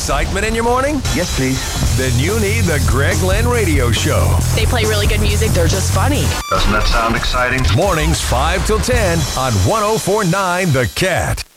excitement in your morning? Yes, please. Then you need the Greg Lynn Radio Show. They play really good music. They're just funny. Doesn't that sound exciting? Mornings 5 till 10 on 104.9 The Cat.